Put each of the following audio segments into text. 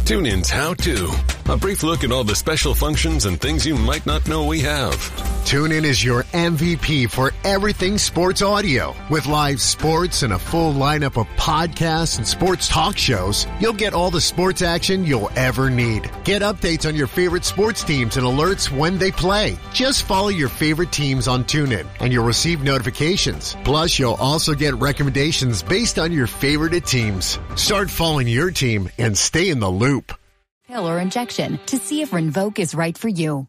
TuneIn's How To. A brief look at all the special functions and things you might not know we have. TuneIn is your MVP for everything sports audio. With live sports and a full lineup of podcasts and sports talk shows, you'll get all the sports action you'll ever need. Get updates on your favorite sports teams and alerts when they play. Just follow your favorite teams on TuneIn, and you'll receive notifications. Plus, you'll also get recommendations based on your favorite teams. Start following your team and stay in the loop. Pill or injection to see if Rinvoq is right for you.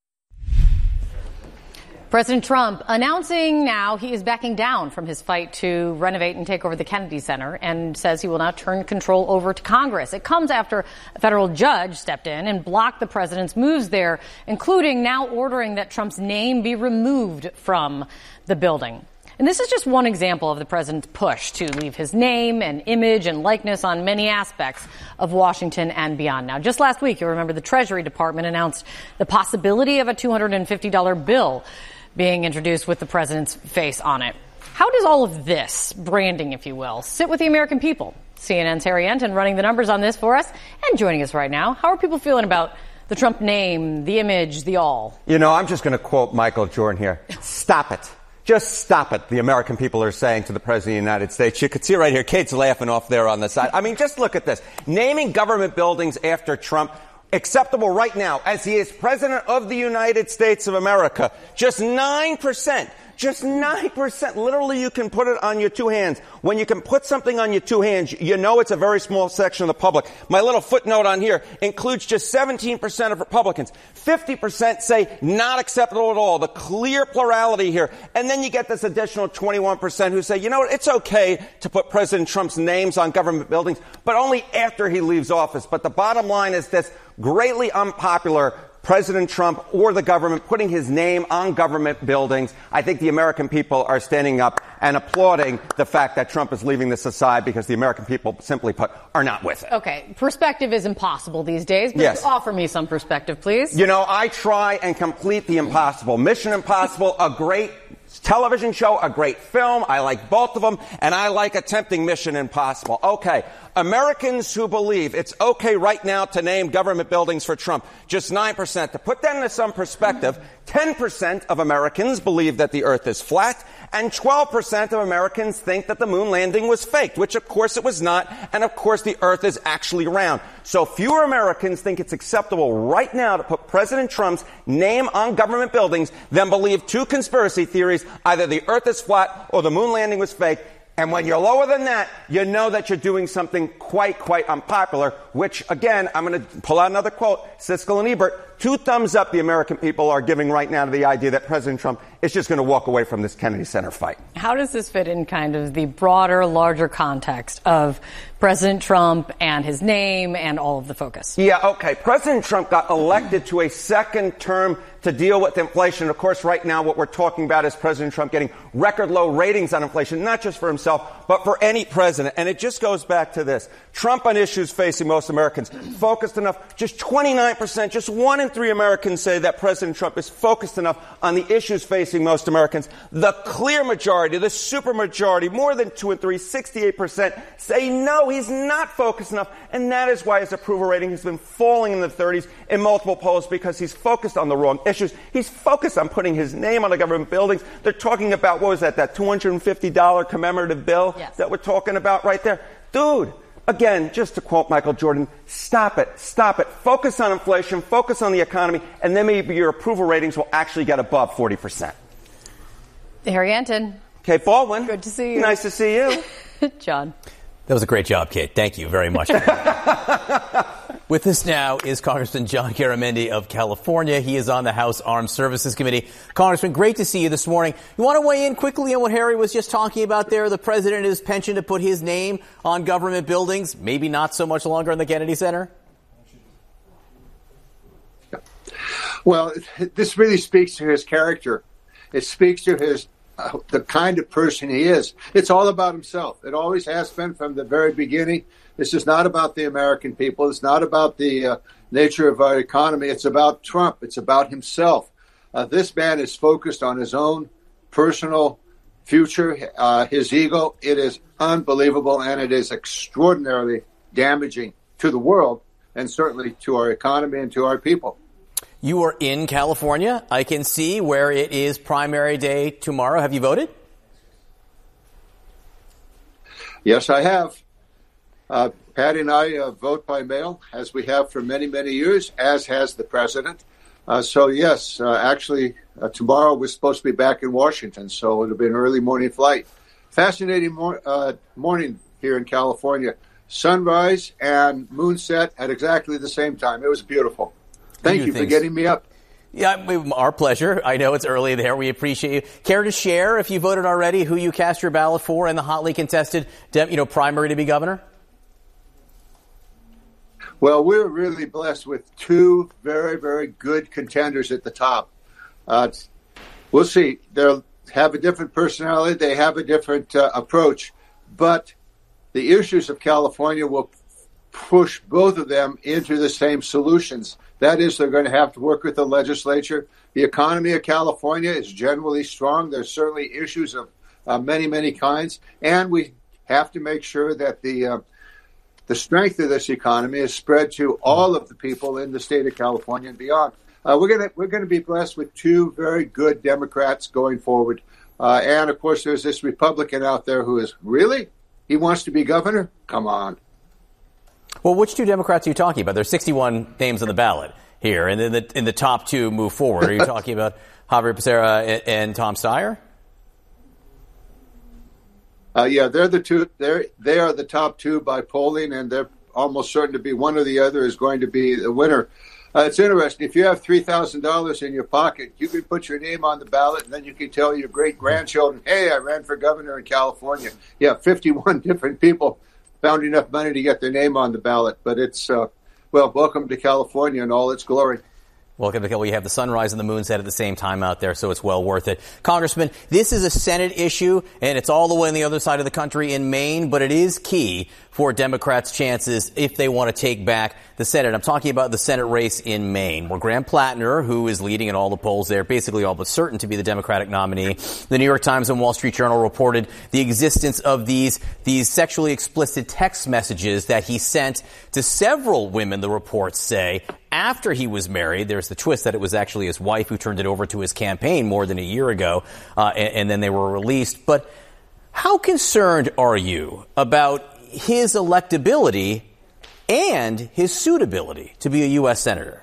President Trump announcing now he is backing down from his fight to renovate and take over the Kennedy Center and says he will now turn control over to Congress. It comes after a federal judge stepped in and blocked the president's moves there, including now ordering that Trump's name be removed from the building. And this is just one example of the president's push to leave his name and image and likeness on many aspects of Washington and beyond. Now, just last week, you'll remember the Treasury Department announced the possibility of a $250 bill being introduced with the president's face on it. How does all of this, branding, if you will, sit with the American people? CNN's Harry Enten running the numbers on this for us and joining us right now. How are people feeling about the Trump name, the image, the all? You know, I'm just going to quote Michael Jordan here. Stop it. Just stop it, the American people are saying to the President of the United States. You could see right here, Kate's laughing off there on the side. I mean, just look at this. Naming government buildings after Trump, acceptable right now, as he is President of the United States of America. Just 9%. Just 9%. Literally, you can put it on your two hands. When you can put something on your two hands, you know it's a very small section of the public. My little footnote on here includes just 17% of Republicans. 50% say not acceptable at all. The clear plurality here. And then you get this additional 21% who say, you know what, it's okay to put President Trump's names on government buildings, but only after he leaves office. But the bottom line is this: greatly unpopular President Trump or the government putting his name on government buildings. I think the American people are standing up and applauding the fact that Trump is leaving this aside, because the American people, simply put, are not with it. Okay, perspective is impossible these days, but yes. Offer me some perspective, please. You know, I try and complete the impossible. Mission Impossible, a great television show, a great film. I like both of them, and I like attempting Mission Impossible. Okay, Americans who believe it's okay right now to name government buildings for Trump, just 9%. To put that into some perspective, 10% of Americans believe that the earth is flat, and 12% of Americans think that the moon landing was faked, which of course it was not, and of course the earth is actually round. So fewer Americans think it's acceptable right now to put President Trump's name on government buildings than believe two conspiracy theories: either the earth is flat or the moon landing was fake. And when you're lower than that, you know that you're doing something quite unpopular, which, again, I'm going to pull out another quote, Siskel and Ebert, 2 thumbs up the American people are giving right now to the idea that President Trump is just going to walk away from this Kennedy Center fight. How does this fit in kind of the broader, larger context of President Trump and his name and all of the focus? Yeah, okay. President Trump got elected to a second term to deal with inflation. Of course, right now what we're talking about is President Trump getting record low ratings on inflation, not just for himself, but for any president. And it just goes back to this. Trump on issues facing most Americans, focused enough, just 29%, just 1 in 3 Americans say that President Trump is focused enough on the issues facing most Americans. The clear majority, the supermajority, more than 2 in 3, 68% say no, he's not focused enough. And that is why his approval rating has been falling in the 30s in multiple polls, because he's focused on the wrong issues. He's focused on putting his name on the government buildings. They're talking about, what was that $250 commemorative bill that we're talking about right there? Dude, again, just to quote Michael Jordan, stop it. Focus on inflation, focus on the economy, and then maybe your approval ratings will actually get above 40%. Harry Enten. Kate Baldwin. Good to see you. Nice to see you. John. That was a great job, Kate. Thank you very much. With us now is Congressman John Garamendi of California. He is on the House Armed Services Committee. Congressman, great to see you this morning. You want to weigh in quickly on what Harry was just talking about there? The president and his penchant to put his name on government buildings, maybe not so much longer in the Kennedy Center? Well, this really speaks to his character. It speaks to his the kind of person he is. It's all about himself. It always has been from the very beginning. This is not about the American people. It's not about the nature of our economy. It's about Trump. It's about himself. This man is focused on his own personal future, his ego. It is unbelievable, and it is extraordinarily damaging to the world and certainly to our economy and to our people. You are in California. I can see where it is primary day tomorrow. Have you voted? Yes, I have. Patty and I vote by mail, as we have for many, many years, as has the president. So, yes, actually, tomorrow we're supposed to be back in Washington, so it'll be an early morning flight. Fascinating morning here in California. Sunrise and moonset at exactly the same time. It was beautiful. Thank you for getting me up. Yeah, our pleasure. I know it's early there. We appreciate you. Care to share, if you voted already, who you cast your ballot for in the hotly contested, primary to be governor? Well, we're really blessed with two very, very good contenders at the top. We'll see. They'll have a different personality. They have a different approach. But the issues of California will push both of them into the same solutions. That is, they're going to have to work with the legislature. The economy of California is generally strong. There's certainly issues of many, many kinds. And we have to make sure that the strength of this economy is spread to all of the people in the state of California and beyond. We're going to be blessed with two very good Democrats going forward. And, of course, there's this Republican out there who is, really? He wants to be governor? Come on. Well, which two Democrats are you talking about? There's 61 names on the ballot here, and in the top two move forward. Are you talking about Javier Becerra and Tom Steyer? Yeah, they're the two. They are the top two by polling, and they're almost certain to be one or the other is going to be the winner. It's interesting. If you have $3,000 in your pocket, you can put your name on the ballot, and then you can tell your great-grandchildren, hey, I ran for governor in California. Yeah, 51 different people found enough money to get their name on the ballot. But it's, welcome to California in all its glory. Welcome to California. We have the sunrise and the moonset at the same time out there, so it's well worth it. Congressman, this is a Senate issue, and it's all the way on the other side of the country in Maine, but it is key for Democrats' chances if they want to take back the Senate. I'm talking about the Senate race in Maine, where Graham Plattner, who is leading in all the polls there, basically all but certain to be the Democratic nominee. The New York Times and Wall Street Journal reported the existence of these sexually explicit text messages that he sent to several women, the reports say, after he was married. There's the twist that it was actually his wife who turned it over to his campaign more than a year ago, and then they were released. But how concerned are you about his electability and his suitability to be a U.S. Senator?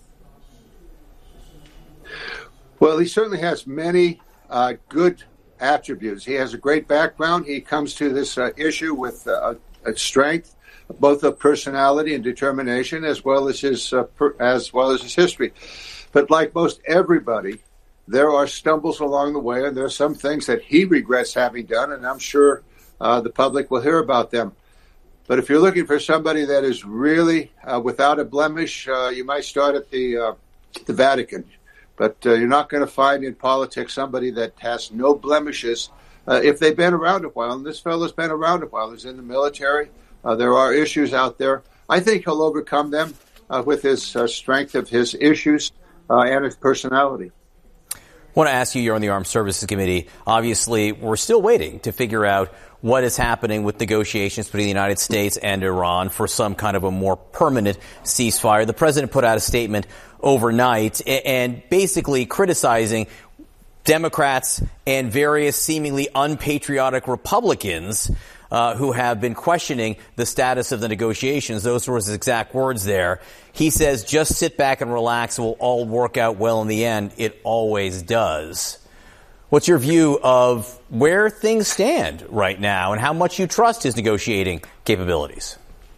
Well, he certainly has many good attributes. He has a great background. He comes to this issue with a strength, both of personality and determination, as well as his history. But like most everybody, there are stumbles along the way, and there are some things that he regrets having done, and I'm sure the public will hear about them. But if you're looking for somebody that is really without a blemish, you might start at the Vatican. But you're not going to find in politics somebody that has no blemishes if they've been around a while. And this fellow's been around a while. He's in the military. There are issues out there. I think he'll overcome them with his strength of his issues and his personality. I want to ask you, you're on the Armed Services Committee. Obviously, we're still waiting to figure out what is happening with negotiations between the United States and Iran for some kind of a more permanent ceasefire. The president put out a statement overnight and basically criticizing Democrats and various seemingly unpatriotic Republicans who have been questioning the status of the negotiations. Those were his exact words there. He says, just sit back and relax. It will all work out well in the end. It always does. What's your view of where things stand right now and how much you trust his negotiating capabilities?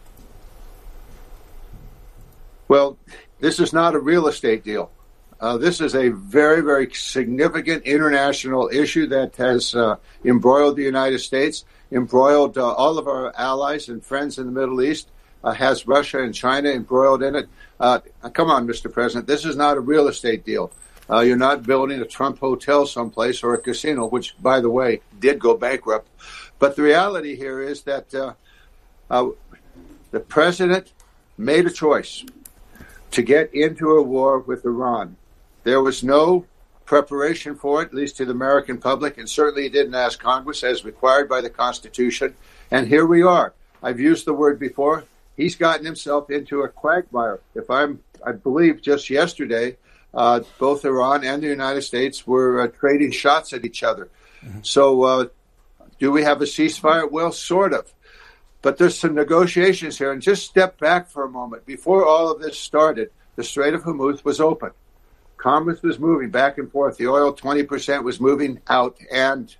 Well, this is not a real estate deal. This is a very, very significant international issue that has embroiled the United States, embroiled all of our allies and friends in the Middle East, has Russia and China embroiled in it. Come on, Mr. President, this is not a real estate deal. You're not building a Trump hotel someplace or a casino, which, by the way, did go bankrupt. But the reality here is that the president made a choice to get into a war with Iran. There was no preparation for it, at least to the American public, and certainly he didn't ask Congress as required by the Constitution. And here we are. I've used the word before. he's gotten himself into a quagmire. I believe just yesterday, both Iran and the United States were trading shots at each other. Mm-hmm. So do we have a ceasefire? Well, sort of. But there's some negotiations here. And just step back for a moment. Before all of this started, the Strait of Hormuz was open. Commerce was moving back and forth. The oil, 20% was moving out, and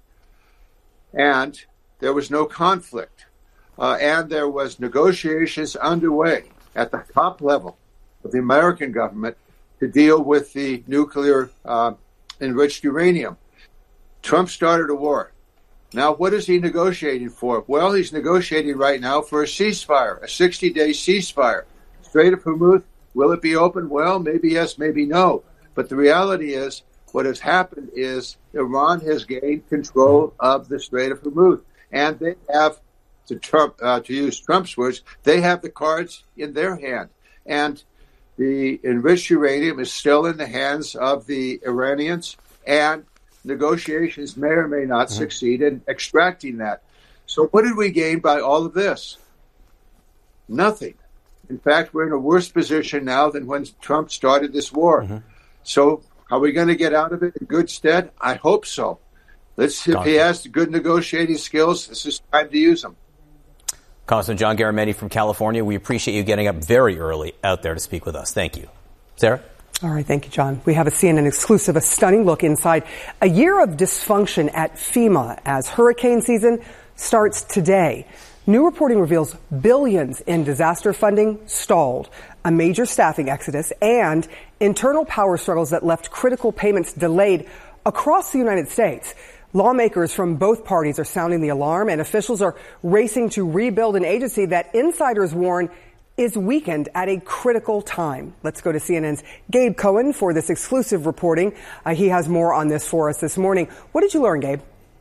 there was no conflict. And there was negotiations underway at the top level of the American government to deal with the nuclear enriched uranium. Trump started a war. Now, what is he negotiating for? Well, he's negotiating right now for a ceasefire, a 60-day ceasefire. Strait of Hormuz, will it be open? Well, maybe yes, maybe no. But the reality is, what has happened is Iran has gained control of the Strait of Hormuz. And they have, to use Trump's words, they have the cards in their hand. And the enriched uranium is still in the hands of the Iranians, and negotiations may or may not succeed in extracting that. So what did we gain by all of this? Nothing. In fact, we're in a worse position now than when Trump started this war. Mm-hmm. So are we going to get out of it in good stead? I hope so. If he has good negotiating skills, this is time to use them. Congressman John Garamendi from California, we appreciate you getting up very early out there to speak with us. Thank you. Sarah? All right. Thank you, John. We have a CNN exclusive, a stunning look inside a year of dysfunction at FEMA as hurricane season starts today. New reporting reveals billions in disaster funding stalled, a major staffing exodus, and internal power struggles that left critical payments delayed across the United States. Lawmakers from both parties are sounding the alarm, and officials are racing to rebuild an agency that insiders warn is weakened at a critical time. Let's go to CNN's Gabe Cohen for this exclusive reporting. He has more on this for us this morning. What did you learn, Gabe?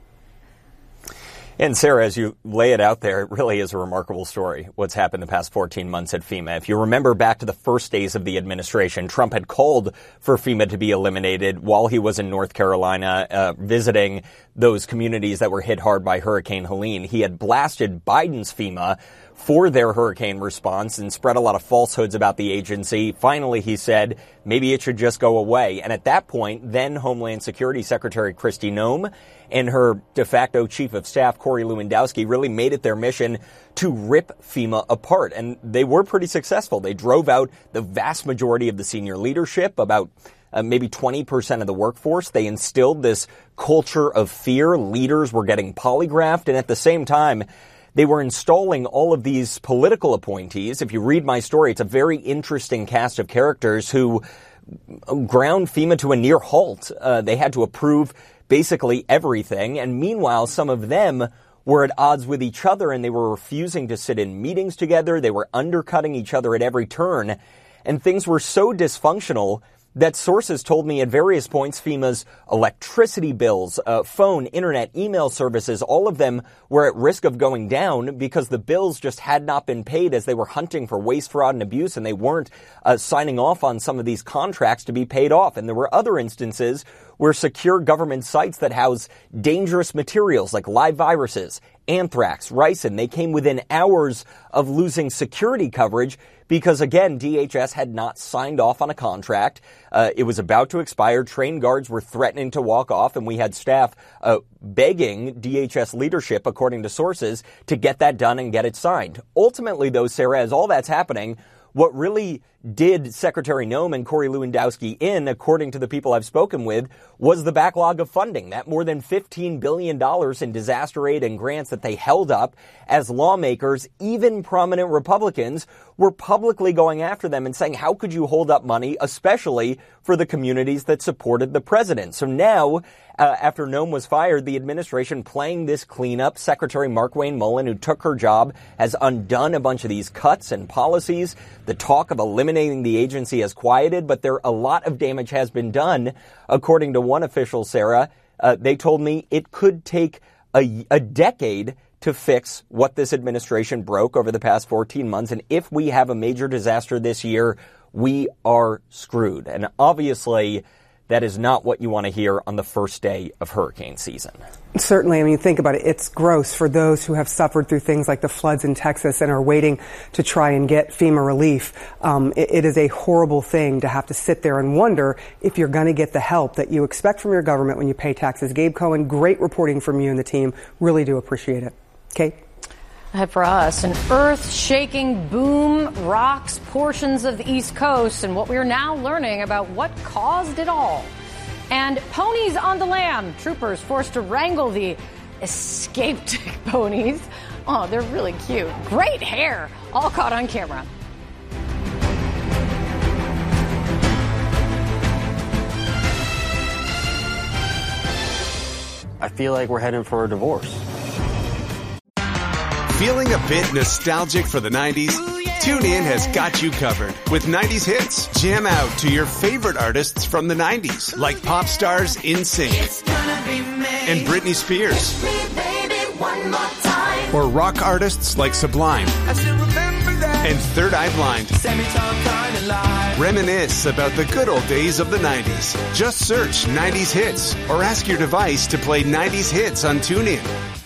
And Sarah, as you lay it out there, it really is a remarkable story, what's happened the past 14 months at FEMA. If you remember back to the first days of the administration, Trump had called for FEMA to be eliminated while he was in North Carolina visiting those communities that were hit hard by Hurricane Helene. He had blasted Biden's FEMA for their hurricane response and spread a lot of falsehoods about the agency. Finally, he said maybe it should just go away. And at that point, then Homeland Security Secretary Kristi Noem and her de facto chief of staff, Corey Lewandowski, really made it their mission to rip FEMA apart. And they were pretty successful. They drove out the vast majority of the senior leadership, about maybe 20% of the workforce. They instilled this culture of fear. Leaders were getting polygraphed. And at the same time, they were installing all of these political appointees. If you read my story, it's a very interesting cast of characters who ground FEMA to a near halt. They had to approve basically everything. And meanwhile, some of them were at odds with each other, and they were refusing to sit in meetings together. They were undercutting each other at every turn. And things were so dysfunctional that sources told me at various points FEMA's electricity bills, phone, internet, email services, all of them were at risk of going down because the bills just had not been paid as they were hunting for waste, fraud, and abuse, and they weren't signing off on some of these contracts to be paid off. And there were other instances where secure government sites that house dangerous materials like live viruses, anthrax, ricin, they came within hours of losing security coverage because, again, DHS had not signed off on a contract. It was about to expire. Trained guards were threatening to walk off, and we had staff begging DHS leadership, according to sources, to get that done and get it signed. Ultimately, though, Sarah, as all that's happening, what really did Secretary Noem and Corey Lewandowski in, according to the people I've spoken with, was the backlog of funding, that more than $15 billion in disaster aid and grants that they held up as lawmakers, even prominent Republicans, were publicly going after them and saying, how could you hold up money, especially for the communities that supported the president? So now, after Noem was fired, the administration playing this cleanup. Secretary Markwayne Mullin, who took her job, has undone a bunch of these cuts and policies. The talk of eliminating the agency has quieted, but a lot of damage has been done. According to one official, Sarah, they told me it could take a decade to fix what this administration broke over the past 14 months. And if we have a major disaster this year, we are screwed. And obviously, That is not what you want to hear on the first day of hurricane season. Certainly. I mean, think about it. It's gross for those who have suffered through things like the floods in Texas and are waiting to try and get FEMA relief. It is a horrible thing to have to sit there and wonder if you're going to get the help that you expect from your government when you pay taxes. Gabe Cohen, great reporting from you and the team. Really do appreciate it. Kate? Ahead for us, an earth-shaking boom rocks portions of the East Coast, and what we are now learning about what caused it all. And ponies on the lam. Troopers forced to wrangle the escaped ponies. Oh, they're really cute. Great hair. All caught on camera. I feel like we're heading for a divorce. Feeling a bit nostalgic for the 90s? Ooh, yeah. TuneIn has got you covered with 90s hits. Jam out to your favorite artists from the 90s, like pop stars NSYNC and Britney Spears. Or rock artists like Sublime and Third Eye Blind. Reminisce about the good old days of the 90s. Just search 90s hits or ask your device to play 90s hits on TuneIn.